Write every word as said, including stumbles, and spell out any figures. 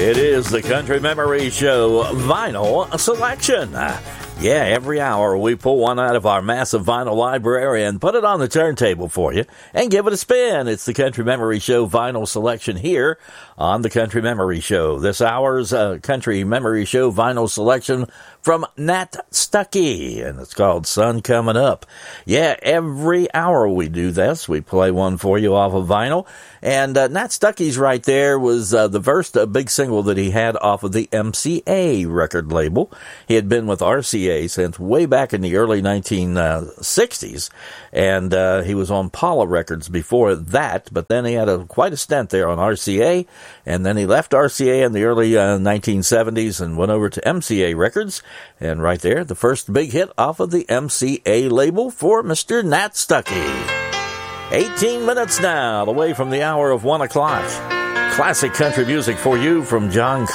It is the Country Memory Show Vinyl Selection. Yeah, every hour we pull one out of our massive vinyl library and put it on the turntable for you and give it a spin. It's the Country Memory Show Vinyl Selection here on the Country Memory Show. This hour's uh, Country Memory Show Vinyl Selection from Nat Stuckey, and it's called Sun Coming Up. Yeah, every hour we do this. We play one for you off of vinyl. And uh, Nat Stuckey's right there was uh, the first uh, big single that he had off of the M C A record label. He had been with R C A since way back in the early nineteen sixties, and uh, he was on Paula Records before that, but then he had a, quite a stint there on R C A, and then he left R C A in the early uh, nineteen seventies and went over to M C A Records, and right there, the first big hit off of the M C A label for Mister Nat Stuckey. eighteen minutes now, away from the hour of one o'clock. Classic country music for you from John